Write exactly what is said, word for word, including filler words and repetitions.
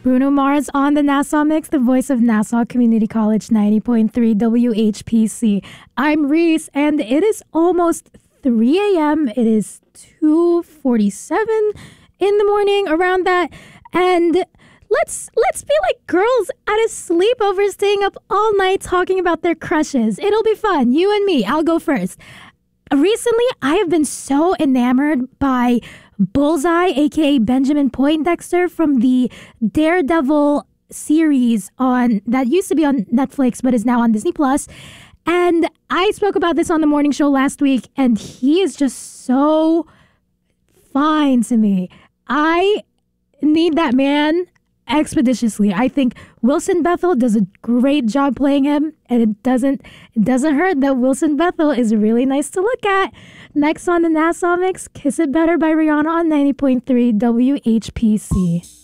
Bruno Mars on the Nassau Mix, the voice of Nassau Community College ninety point three W H P C. I'm Reese, and it is almost three a.m. It is two forty-seven in the morning, around that. And let's let's be like girls at a sleepover, staying up all night talking about their crushes. It'll be fun. You and me. I'll go first. Recently, I have been so enamored by Bullseye, aka Benjamin Poindexter, from the Daredevil series on that used to be on Netflix but is now on Disney Plus. And I spoke about this on the morning show last week, and he is just so fine to me. I need that man expeditiously. I think Wilson Bethel does a great job playing him, and it doesn't it doesn't hurt that Wilson Bethel is really nice to look at. Next on the Nassau Mix, Kiss It Better by Rihanna on ninety point three W H P C.